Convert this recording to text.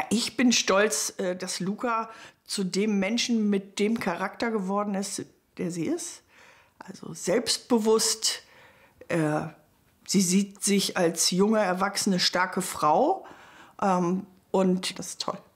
Ich bin stolz, dass Luca zu dem Menschen mit dem Charakter geworden ist, der sie ist. Also selbstbewusst. Sie sieht sich als junge, erwachsene, starke Frau. Und das ist toll.